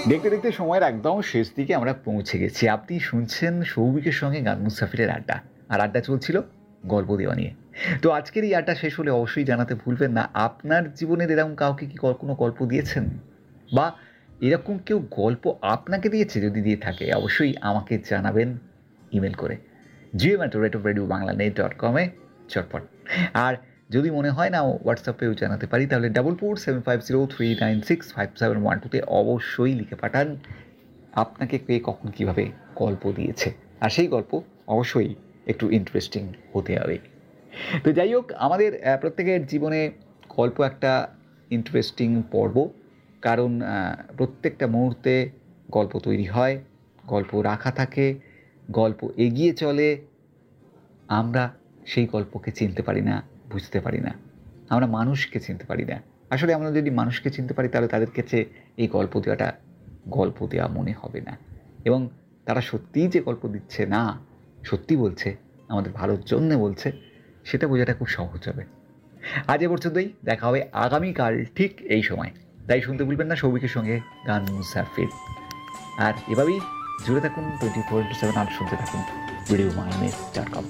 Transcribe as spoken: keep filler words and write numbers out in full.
দেখতে দেখতে সময়ের একদম শেষ দিকে আমরা পৌঁছে গেছি। আপনি শুনছেন সৌভিকের সঙ্গে গান মুসাফিরের আড্ডা, আর আড্ডা চলছিল গল্প দেওয়া নিয়ে। তো আজকের এই আড্ডা শেষ হলে অবশ্যই জানাতে ভুলবেন না আপনার জীবনের এরকম কাউকে কি কোনো গল্প দিয়েছেন, বা এরকম কেউ গল্প আপনাকে দিয়েছে। যদি দিয়ে থাকে অবশ্যই আমাকে জানাবেন ইমেল করে GM at radio Bangla net dot কমে চটপট। আর যদি মনে হয় না হোয়াটসঅ্যাপেও জানাতে পারি, তাহলে double four seven five zero three nine six five seven one টুতে অবশ্যই লিখে পাঠান আপনাকে কে কখন কীভাবে গল্প দিয়েছে। আর সেই গল্প অবশ্যই একটু ইন্টারেস্টিং হতে হবে। তো যাই হোক, আমাদের প্রত্যেকের জীবনে গল্প একটা ইন্টারেস্টিং পর্ব, কারণ প্রত্যেকটা মুহূর্তে গল্প তৈরি হয়, গল্প রাখা থাকে, গল্প এগিয়ে চলে। আমরা সেই গল্পকে চিনতে পারি না, বুঝতে পারি না, আমরা মানুষকে চিনতে পারি না। আসলে আমরা যদি মানুষকে চিনতে পারি তাহলে তাদের কাছে এই গল্প দেওয়াটা গল্প দেওয়া মনে হবে না, এবং তারা সত্যিই যে গল্প দিচ্ছে না, সত্যি বলছে, আমাদের ভালোর জন্যে বলছে, সেটা বোঝাটা খুব সহজ হবে। আজ এ পর্যন্তই, দেখা হবে আগামীকাল ঠিক এই সময়। তাই শুনতে ভুলবেন না সৌভিকের সঙ্গে গান মুসাফির। আর এভাবেই জুড়ে থাকুন টোয়েন্টি ফোর ইন্টু সেভেন, আর শুনতে থাকুন রেডিও বাংলা ডট কম।